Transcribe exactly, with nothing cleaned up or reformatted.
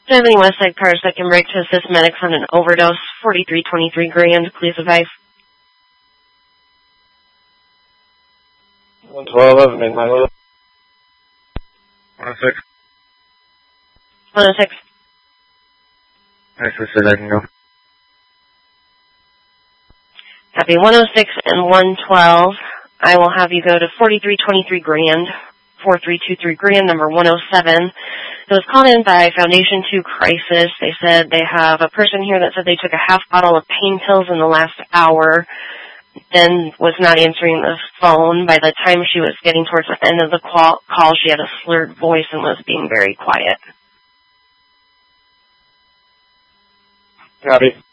Do you have any West Side cars that can break to assist medics on an overdose? forty-three twenty-three grand, please advise. one twelve, make my load. one oh six. one oh six. Nice to say I can go. Copy. one oh six and one twelve. I will have you go to forty-three twenty-three grand, four three two three grand, number one oh seven. It was called in by Foundation two Crisis. They said they have a person here that said they took a half bottle of pain pills in the last hour, then was not answering the phone. By the time she was getting towards the end of the call, call she had a slurred voice and was being very quiet. Copy.